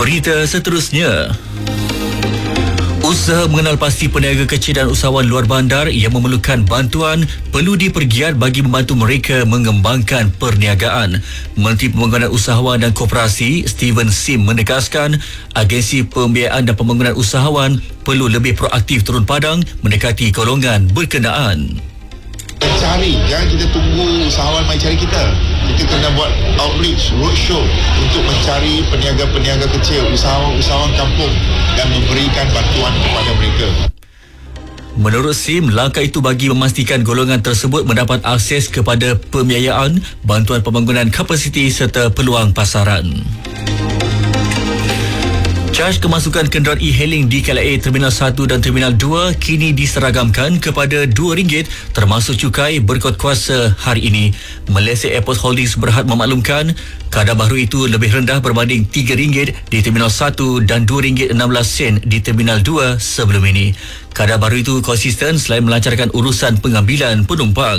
Berita seterusnya. Usaha mengenal pasti peniaga kecil dan usahawan luar bandar yang memerlukan bantuan perlu dipergiat bagi membantu mereka mengembangkan perniagaan. Menteri Pembangunan Usahawan dan Koperasi Steven Sim menegaskan agensi pembiayaan dan pembangunan usahawan perlu lebih proaktif turun padang mendekati golongan berkenaan. Cari, jangan kita tunggu usahawan mai cari kita. Kita kena buat outreach, roadshow untuk mencari peniaga-peniaga kecil, usahawan kampung dan memberikan bantuan kepada mereka. Menurut Sim, langkah itu bagi memastikan golongan tersebut mendapat akses kepada pembiayaan, bantuan pembangunan kapasiti serta peluang pasaran. Caj kemasukan kenderaan e-hailing di KLIA Terminal 1 dan Terminal 2 kini diseragamkan kepada RM2 termasuk cukai berkuat kuasa hari ini. Malaysia Airport Holdings berhad memaklumkan kadar baru itu lebih rendah berbanding RM3 di Terminal 1 dan RM2.16 di Terminal 2 sebelum ini. Kadar baru itu konsisten selain melancarkan urusan pengambilan penumpang.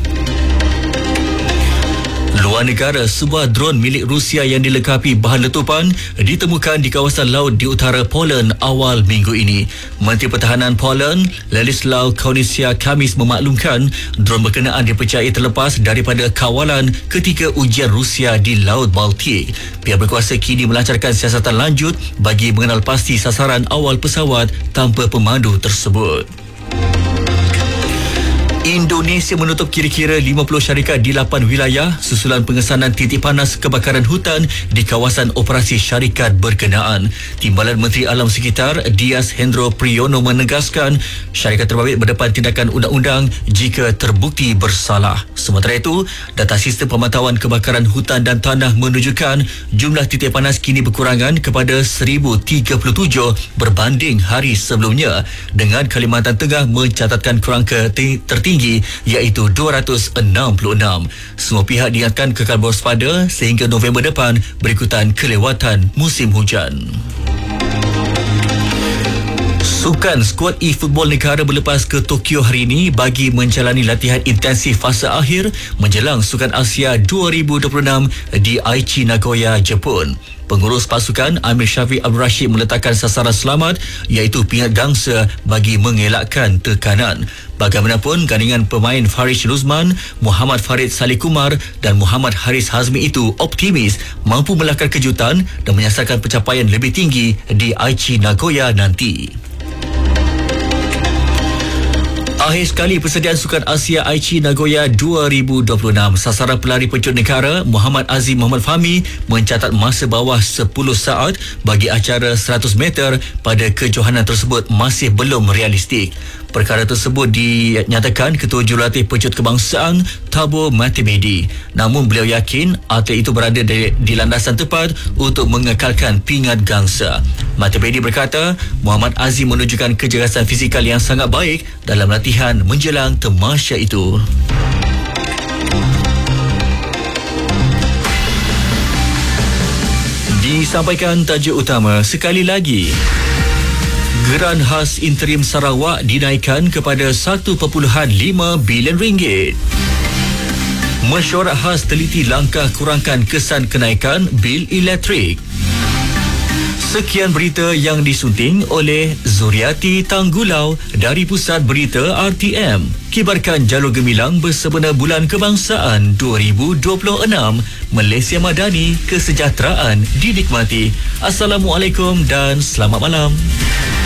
Luar negara, sebuah dron milik Rusia yang dilengkapi bahan letupan ditemukan di kawasan laut di utara Poland awal minggu ini. Menteri Pertahanan Poland, Ladislaw Kownisia Khamis memaklumkan dron berkenaan dipercayai terlepas daripada kawalan ketika ujian Rusia di Laut Baltik. Pihak berkuasa kini melancarkan siasatan lanjut bagi mengenal pasti sasaran awal pesawat tanpa pemandu tersebut. Indonesia menutup kira-kira 50 syarikat di 8 wilayah susulan pengesanan titik panas kebakaran hutan di kawasan operasi syarikat berkenaan. Timbalan Menteri Alam Sekitar Dias Hendro Priyono menegaskan syarikat terbabit berdepan tindakan undang-undang jika terbukti bersalah. Sementara itu, data sistem pemantauan kebakaran hutan dan tanah menunjukkan jumlah titik panas kini berkurangan kepada 1,037 berbanding hari sebelumnya, dengan Kalimantan Tengah mencatatkan kerangka tertinggi iaitu 266. Semua pihak diingatkan kekal berwaspada sehingga November depan berikutan kelewatan musim hujan. Sukan skuad e-football negara berlepas ke Tokyo hari ini bagi menjalani latihan intensif fasa akhir menjelang Sukan Asia 2026 di Aichi, Nagoya, Jepun. Pengurus pasukan Amir Syafiq Abdul Rashid meletakkan sasaran selamat iaitu pingat gangsa bagi mengelakkan tekanan. Bagaimanapun, gandingan pemain Faris Luzman, Muhammad Farid Saleh Kumar dan Muhammad Haris Hazmi itu optimis mampu melahkan kejutan dan menyasarkan pencapaian lebih tinggi di Aichi, Nagoya nanti. Akhir sekali persediaan Sukan Asia Aichi Nagoya 2026. Sasaran pelari pencut negara Muhammad Azim Muhammad Fahmi mencatat masa bawah 10 saat bagi acara 100 meter pada kejohanan tersebut masih belum realistik. Perkara tersebut dinyatakan Ketua Jurulatih Pencut Kebangsaan Thabo Matemedi. Namun beliau yakin atlet itu berada di landasan tepat untuk mengekalkan pingat gangsa. Matemedi berkata Muhammad Azim menunjukkan kecergasan fizikal yang sangat baik dalam latihan menjelang temasya itu. Disampaikan tajuk utama sekali lagi. Geran khas interim Sarawak dinaikkan kepada RM1.5 bilion. Mesyuarat khas teliti langkah kurangkan kesan kenaikan bil elektrik. Sekian berita yang disunting oleh Zuriati Tanggulau dari Pusat Berita RTM. Kibarkan jalur gemilang bersempena Bulan Kebangsaan 2026. Malaysia Madani, kesejahteraan dinikmati. Assalamualaikum dan selamat malam.